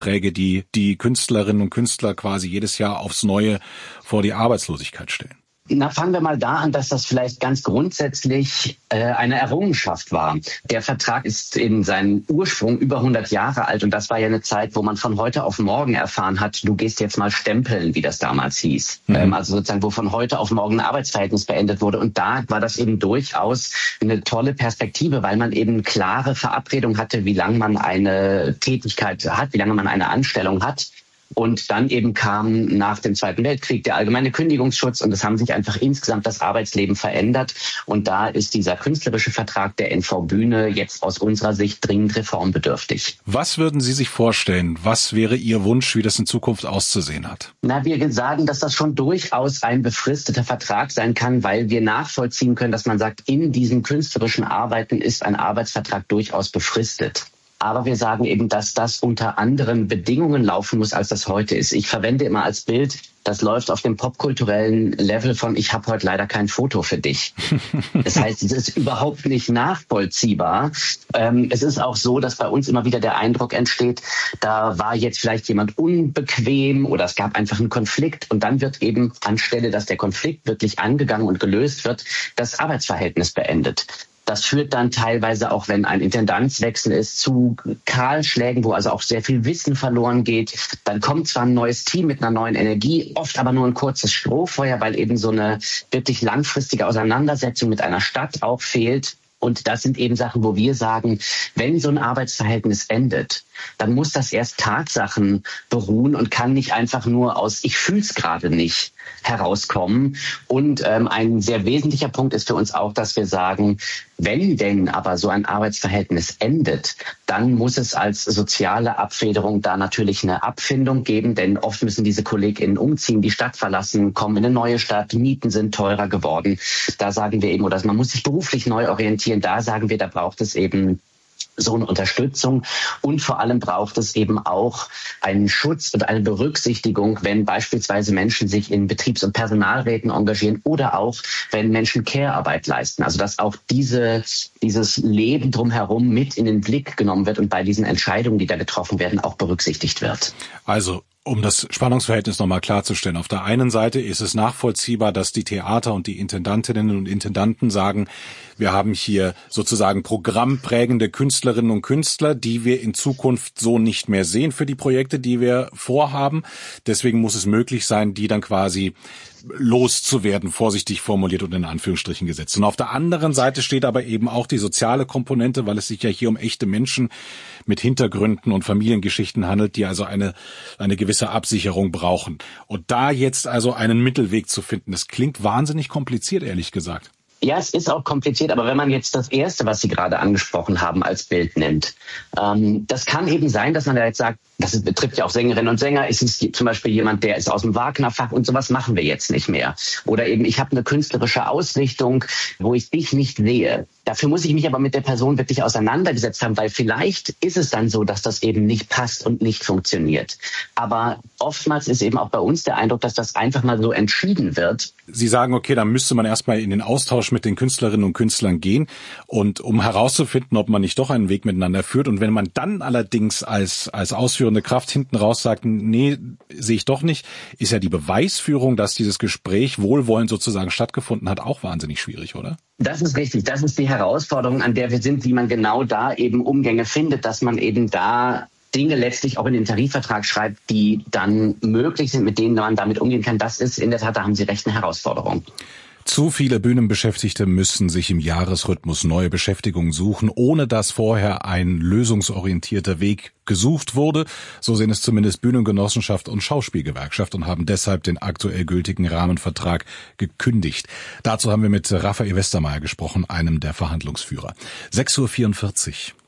Träge, die die Künstlerinnen und Künstler quasi jedes Jahr aufs Neue vor die Arbeitslosigkeit stellen? Na, fangen wir mal da an, dass das vielleicht ganz grundsätzlich eine Errungenschaft war. Der Vertrag ist in seinem Ursprung über 100 Jahre alt und das war ja eine Zeit, wo man von heute auf morgen erfahren hat, du gehst jetzt mal stempeln, wie das damals hieß. Also sozusagen, wo von heute auf morgen ein Arbeitsverhältnis beendet wurde. Und da war das eben durchaus eine tolle Perspektive, weil man eben klare Verabredung hatte, wie lange man eine Tätigkeit hat, wie lange man eine Anstellung hat. Und dann eben kam nach dem Zweiten Weltkrieg der allgemeine Kündigungsschutz und es haben sich einfach insgesamt das Arbeitsleben verändert. Und da ist dieser künstlerische Vertrag der NV Bühne jetzt aus unserer Sicht dringend reformbedürftig. Was würden Sie sich vorstellen? Was wäre Ihr Wunsch, wie das in Zukunft auszusehen hat? Na, wir sagen, dass das schon durchaus ein befristeter Vertrag sein kann, weil wir nachvollziehen können, dass man sagt, in diesen künstlerischen Arbeiten ist ein Arbeitsvertrag durchaus befristet. Aber wir sagen eben, dass das unter anderen Bedingungen laufen muss, als das heute ist. Ich verwende immer als Bild, das läuft auf dem popkulturellen Level von ich habe heute leider kein Foto für dich. Das heißt, es ist überhaupt nicht nachvollziehbar. Es ist auch so, dass bei uns immer wieder der Eindruck entsteht, da war jetzt vielleicht jemand unbequem oder es gab einfach einen Konflikt und dann wird eben anstelle, dass der Konflikt wirklich angegangen und gelöst wird, das Arbeitsverhältnis beendet. Das führt dann teilweise auch, wenn ein Intendanzwechsel ist, zu Kahlschlägen, wo also auch sehr viel Wissen verloren geht. Dann kommt zwar ein neues Team mit einer neuen Energie, oft aber nur ein kurzes Strohfeuer, weil eben so eine wirklich langfristige Auseinandersetzung mit einer Stadt auch fehlt. Und das sind eben Sachen, wo wir sagen, wenn so ein Arbeitsverhältnis endet, dann muss das erst Tatsachen beruhen und kann nicht einfach nur aus ich fühl's gerade nicht herauskommen. Und ein sehr wesentlicher Punkt ist für uns auch, dass wir sagen, wenn denn aber so ein Arbeitsverhältnis endet, dann muss es als soziale Abfederung da natürlich eine Abfindung geben, denn oft müssen diese KollegInnen umziehen, die Stadt verlassen, kommen in eine neue Stadt, Mieten sind teurer geworden. Da sagen wir eben, oder man muss sich beruflich neu orientieren, da sagen wir, da braucht es eben so eine Unterstützung und vor allem braucht es eben auch einen Schutz und eine Berücksichtigung, wenn beispielsweise Menschen sich in Betriebs- und Personalräten engagieren oder auch, wenn Menschen Care-Arbeit leisten. Also dass auch dieses Leben drumherum mit in den Blick genommen wird und bei diesen Entscheidungen, die da getroffen werden, auch berücksichtigt wird. Also um das Spannungsverhältnis nochmal klarzustellen. Auf der einen Seite ist es nachvollziehbar, dass die Theater und die Intendantinnen und Intendanten sagen, wir haben hier sozusagen programmprägende Künstlerinnen und Künstler, die wir in Zukunft so nicht mehr sehen für die Projekte, die wir vorhaben. Deswegen muss es möglich sein, die dann quasi loszuwerden, vorsichtig formuliert und in Anführungsstrichen gesetzt. Und auf der anderen Seite steht aber eben auch die soziale Komponente, weil es sich ja hier um echte Menschen mit Hintergründen und Familiengeschichten handelt, die also eine gewisse Absicherung brauchen. Und da jetzt also einen Mittelweg zu finden, das klingt wahnsinnig kompliziert, ehrlich gesagt. Ja, es ist auch kompliziert, aber wenn man jetzt das Erste, was Sie gerade angesprochen haben, als Bild nimmt, das kann eben sein, dass man da jetzt sagt, das betrifft ja auch Sängerinnen und Sänger, ist es zum Beispiel jemand, der ist aus dem Wagner-Fach und sowas machen wir jetzt nicht mehr. Oder eben, ich habe eine künstlerische Ausrichtung, wo ich dich nicht sehe. Dafür muss ich mich aber mit der Person wirklich auseinandergesetzt haben, weil vielleicht ist es dann so, dass das eben nicht passt und nicht funktioniert. Aber oftmals ist eben auch bei uns der Eindruck, dass das einfach mal so entschieden wird. Sie sagen, okay, dann müsste man erstmal in den Austausch mit den Künstlerinnen und Künstlern gehen und um herauszufinden, ob man nicht doch einen Weg miteinander führt. Und wenn man dann allerdings als ausführende Kraft hinten raus sagt, nee, sehe ich doch nicht, ist ja die Beweisführung, dass dieses Gespräch wohlwollend sozusagen stattgefunden hat, auch wahnsinnig schwierig, oder? Das ist richtig. Das ist die Herausforderung, an der wir sind, wie man genau da eben Umgänge findet, dass man eben da Dinge letztlich auch in den Tarifvertrag schreibt, die dann möglich sind, mit denen man damit umgehen kann. Das ist in der Tat, da haben Sie recht, eine Herausforderung. Zu viele Bühnenbeschäftigte müssen sich im Jahresrhythmus neue Beschäftigung suchen, ohne dass vorher ein lösungsorientierter Weg gesucht wurde. So sehen es zumindest Bühnengenossenschaft und Schauspielgewerkschaft und haben deshalb den aktuell gültigen Rahmenvertrag gekündigt. Dazu haben wir mit Raphael Westermeier gesprochen, einem der Verhandlungsführer. 6:44 Uhr.